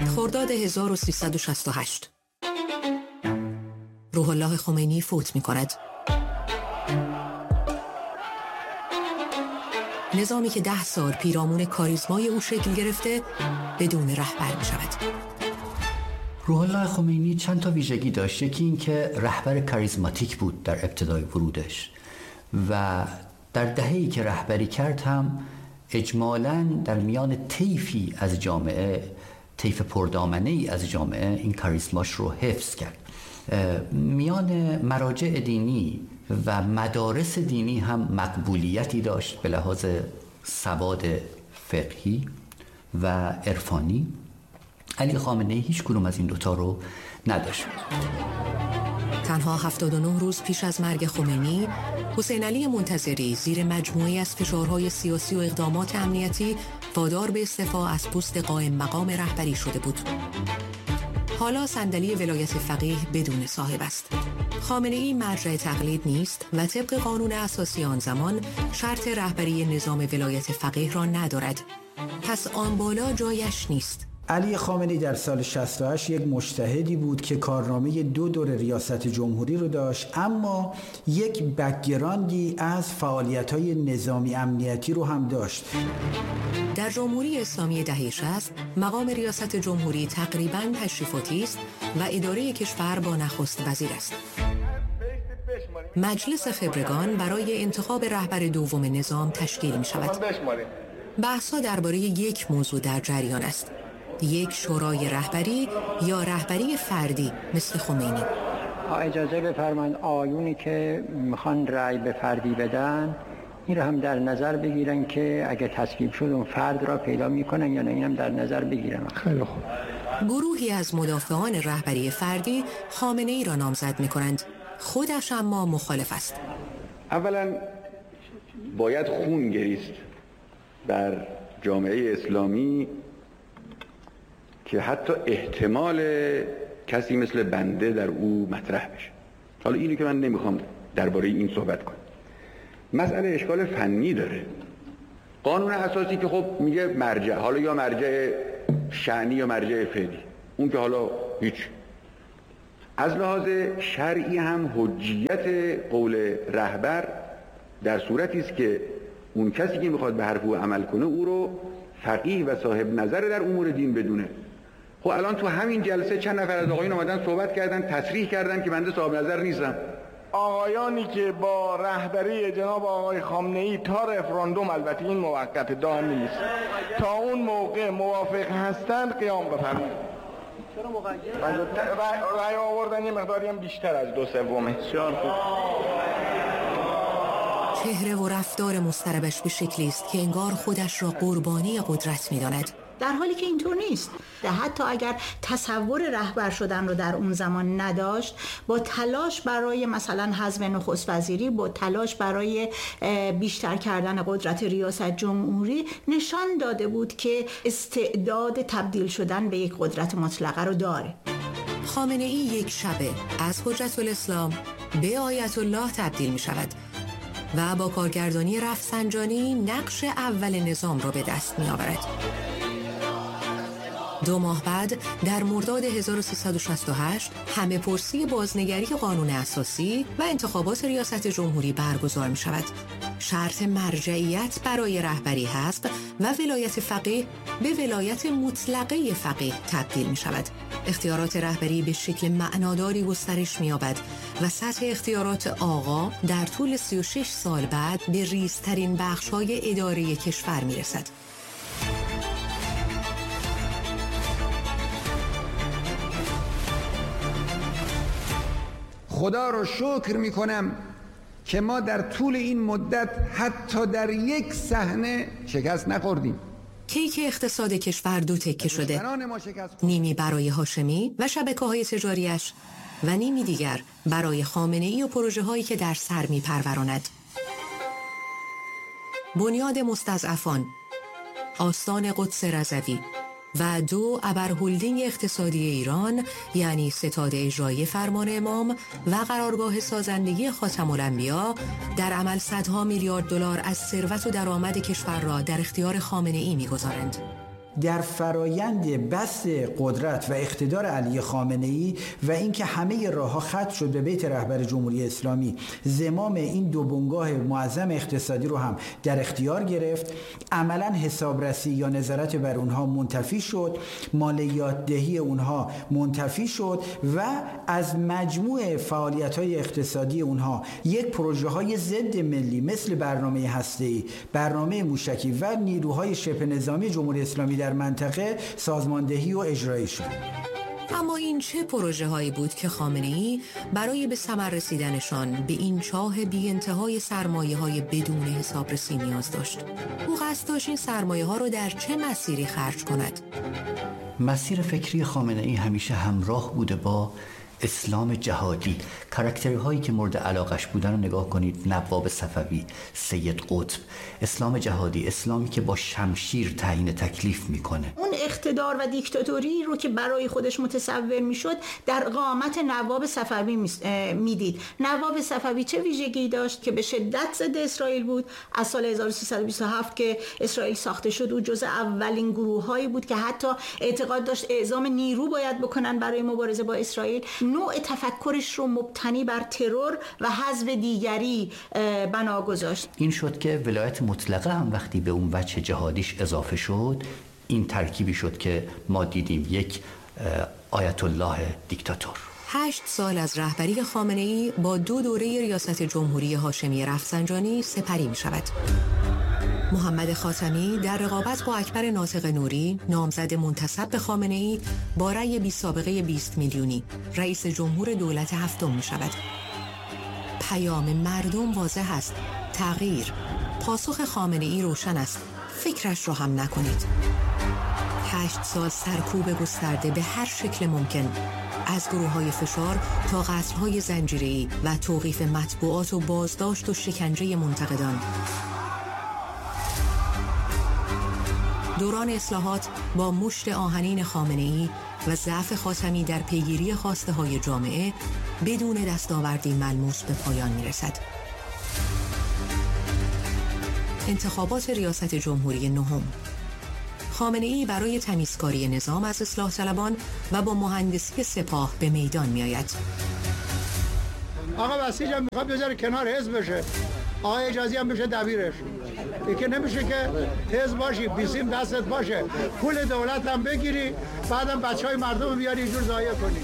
خرداد 1368 روح الله خمینی فوت می کند. نظامی که 10 سال پیرامون کاریزمای او شکل گرفته بدون رهبر می شود. روح الله خمینی چند تا ویژگی داشت. یکی این که رهبر کاریزماتیک بود در ابتدای ورودش و در دهه‌ای که رهبری کرد هم اجمالاً در میان طیفی از جامعه، طیف پردامنه‌ای از جامعه، این کاریزماش رو حفظ کرد. میان مراجع دینی و مدارس دینی هم مقبولیتی داشت به لحاظ سواد فقهی و عرفانی. علی خامنه‌ای هیچ کدوم از این دوتا رو نداشت. تنها 79 روز پیش از مرگ خمینی، حسین علی منتظری زیر مجموعه‌ای از فشارهای سیاسی و اقدامات امنیتی وادار به استعفا از پست قائم مقام رهبری شده بود. حالا صندلی ولایت فقیه بدون صاحب است. خامنه‌ای مرجع تقلید نیست و طبق قانون اساسی آن زمان شرط رهبری نظام ولایت فقیه را ندارد. پس آن بالا جایش نیست. علی خامنه‌ای در سال 68 یک مجتهدی بود که کارنامه 2 دور ریاست جمهوری رو داشت، اما یک بک‌گراندی از فعالیت‌های نظامی امنیتی رو هم داشت. در جمهوری اسلامی دهه 60 مقام ریاست جمهوری تقریباً تشریفاتی است و اداره کشور با نخست وزیر است. مجلس خبرگان برای انتخاب رهبر دوم نظام تشکیل می شود. بحث‌ها درباره یک موضوع در جریان است: یک شورای رهبری یا رهبری فردی مثل خمینی. اجازه بفرمایید آیونی که میخوان رأی به فردی بدن این رو هم در نظر بگیرن که اگه تصویب شد اون فرد را پیدا میکنن یا نه، این هم در نظر بگیرن. خیلی خوب. گروهی از مدافعان رهبری فردی خامنه‌ای را نامزد میکنند، خودش اما مخالف است. اولا باید خون گریست در جامعه اسلامی که حتی احتمال کسی مثل بنده در او مطرح بشه. حالا اینو که من نمیخوام درباره این صحبت کنم. مسئله اشکال فنی داره. قانون اساسی که خب میگه مرجع، حالا یا مرجع شأنی یا مرجع فعلی، اون که حالا هیچ. از لحاظ شرعی هم حجیت قول رهبر در صورتی است که اون کسی که میخواد به حرف او عمل کنه او رو فقیه و صاحب نظر در امور دین بدونه. خب الان تو همین جلسه چند نفر از آقایون اومدن صحبت کردن، تصریح کردن که بنده صاحب نظر نیستم. آقایانی که با رهبری جناب آقای خامنه‌ای تا رفراندوم، البته این موقت دائمی نیست، تا اون موقع موافق هستند قیام بفرمایید. چرا مقید؟ رأی آوردن یه مقداری هم بیشتر از 2/3. بسیار خوب. چهره و رفتار مضطربش به شکلی است که انگار خودش را قربانی قدرت می‌داند، در حالی که اینطور نیست. حتی اگر تصور رهبر شدن رو در اون زمان نداشت، با تلاش برای مثلا حذف نخست وزیری، با تلاش برای بیشتر کردن قدرت ریاست جمهوری، نشان داده بود که استعداد تبدیل شدن به یک قدرت مطلقه رو داره. خامنه‌ای یک شبه از حجت الاسلام به آیت الله تبدیل می شود و با کارگردانی رفسنجانی نقش اول نظام را به دست می آورد. 2 ماه بعد در مرداد 1368 همه پرسی بازنگری قانون اساسی و انتخابات ریاست جمهوری برگزار می شود. شرط مرجعیت برای رهبری هست و ولایت فقیه به ولایت مطلقه فقیه تبدیل می شود. اختیارات رهبری به شکل معناداری گسترش می یابد و سطح اختیارات آقا در طول 36 سال بعد به ریزترین بخش‌های اداره کشور می رسد. خدا رو شکر می کنم که ما در طول این مدت حتی در یک صحنه شکست نخوردیم. کیک اقتصاد کشور 2 تکه شده، نیمی برای هاشمی و شبکه‌های تجاریش و نیمی دیگر برای خامنه‌ای و پروژه هایی که در سر می پروراند. بنیاد مستضعفان، آستان قدس رضوی و 2 ابرهلدینگ اقتصادی ایران، یعنی ستاد اجرایی فرمان امام و قرارگاه سازندگی خاتم الانبیا، در عمل صدها میلیارد دلار از ثروت و درآمد کشور را در اختیار خامنه‌ای می‌گذارند. در فرایند بسط قدرت و اقتدار علی خامنه‌ای و اینکه همه راه‌ها ختم شد به بیت رهبر جمهوری اسلامی، زمام این دو بنگاه معظم اقتصادی رو هم در اختیار گرفت. عملاً حسابرسی یا نظارت بر اونها منتفی شد، مالیات دهی اونها منتفی شد و از مجموع فعالیت‌های اقتصادی اونها یک پروژه‌های ضد ملی مثل برنامه هسته‌ای، برنامه موشکی و نیروهای شبه نظامی جمهوری اسلامی در منطقه سازماندهی و اجرایی شد. اما این چه پروژه هایی بود که خامنه‌ای برای به ثمر رسیدنشان به این چاه بی انتهای سرمایه های بدون حسابرسی نیاز داشت؟ او قصد داشت این سرمایه ها رو در چه مسیری خرج کند؟ مسیر فکری خامنه‌ای همیشه همراه بوده با اسلام جهادی. کاراکتری هایی که مورد علاقش بودن رو نگاه کنید: نواب صفوی، سید قطب. اسلام جهادی، اسلامی که با شمشیر تعیین تکلیف میکنه. اون اقتدار و دیکتاتوری رو که برای خودش متصور میشد در قامت نواب صفوی میدید. نواب صفوی چه ویژگی داشت که به شدت ضد اسرائیل بود؟ از سال 1327 که اسرائیل ساخته شد او جزء اولین گروه هایی بود که حتی اعتقاد داشت اعزام نیرو باید بکنن برای مبارزه با اسرائیل. نوع تفکرش رو مبتنی بر ترور و حذف دیگری بنا گذاشت. این شد که ولایت مطلقه هم وقتی به اون وجه جهادیش اضافه شد، این ترکیبی شد که ما دیدیم یک آیت الله دیکتاتور. 8 سال از رهبری خامنه‌ای با 2 دوره ریاست جمهوری هاشمی رفسنجانی سپری می شود. محمد خاتمی در رقابت با اکبر ناطق نوری، نامزد منتسب به خامنه‌ای، با رأی بی سابقه 20 میلیونی رئیس جمهور دولت هفتم می شود. پیام مردم واضح است: تغییر. پاسخ خامنه‌ای روشن است: فکرش رو هم نکنید. 8 سال سرکوب گسترده به هر شکل ممکن، از گروه‌های فشار تا قتل‌های زنجیره‌ای و توقیف مطبوعات و بازداشت و شکنجه منتقدان. دوران اصلاحات با مشت آهنین خامنه‌ای و ضعف خاتمی در پیگیری خواسته‌های جامعه بدون دستاوردی ملموس به پایان می‌رسد. انتخابات ریاست جمهوری نهم. خامنه‌ای برای تمیزکاری نظام از اصلاح طلبان و با مهندسی سپاه به میدان می‌آید. آقا بسیج هم میخواد بذاره کنار حزب بشه، آقا اجازی هم بشه دبیرش. این که نمیشه که حزب باشی، بیسیم دستت باشه، پول دولت هم بگیری، بعدم بچهای مردم بیاری اینجور ضایع کنی.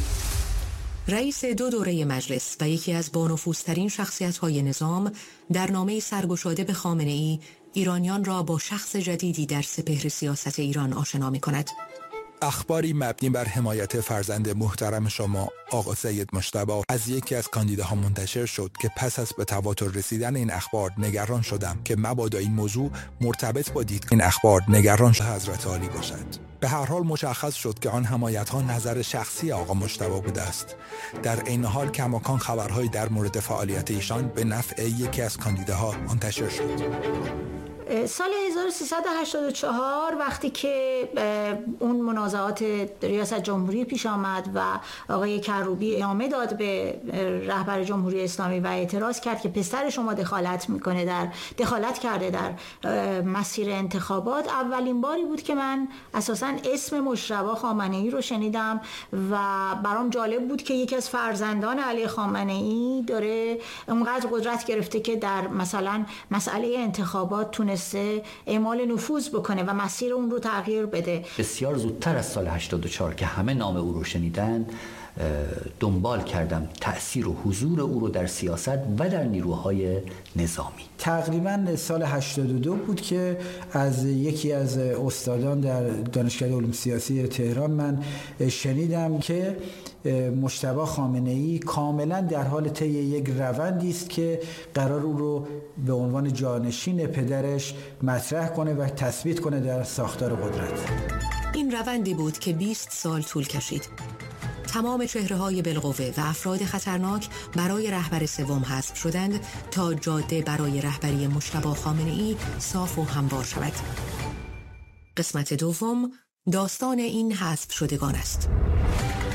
رئیس 2 دوره مجلس و یکی از بانفوذترین شخصیت‌های نظام در نامه سرگشاده به خامنه‌ای ایرانیان را با شخص جدیدی در سپهر سیاست ایران آشنا می‌کند. اخباری مبنی بر حمایت فرزند محترم شما آقا سید مجتبی از یکی از کاندیداها منتشر شد که پس از به تواتر رسیدن این اخبار نگران شدم که مبادا این موضوع مرتبط با این اخبار نگران حضرت عالی باشد. به هر حال مشخص شد که آن حمایت‌ها نظر شخصی آقا مجتبی بوده است. در این حال کماکان خبرهایی در مورد فعالیت ایشان به نفع یکی از کاندیداها منتشر شد. سال 1384 وقتی که اون منازعات ریاست جمهوری پیش آمد و آقای کروبی ادامه داد به رهبر جمهوری اسلامی و اعتراض کرد که پسر شما دخالت کرده در مسیر انتخابات، اولین باری بود که من اساساً اسم مجتبی خامنه‌ای رو شنیدم و برام جالب بود که یکی از فرزندان علی خامنه‌ای داره اونقدر قدرت گرفته که در مثلا مسئله انتخابات تونسته اعمال نفوذ بکنه و مسیر اون رو تغییر بده. بسیار زودتر از سال 84 که همه نام او رو شنیدن دنبال کردم تأثیر و حضور او رو در سیاست و در نیروهای نظامی. تقریبا سال 82 بود که از یکی از استادان در دانشکده علوم سیاسی تهران من شنیدم که مجتبی خامنه‌ای کاملا در حال طی یک روندی است که قرار او رو به عنوان جانشین پدرش مطرح کنه و تثبیت کنه در ساختار قدرت. این روندی بود که 20 سال طول کشید. تمام چهره‌های بالقوه و افراد خطرناک برای رهبر سوم حذف شدند تا جاده برای رهبری مجتبی خامنه‌ای صاف و هموار شود. قسمت دوم داستان این حذف شدگان است.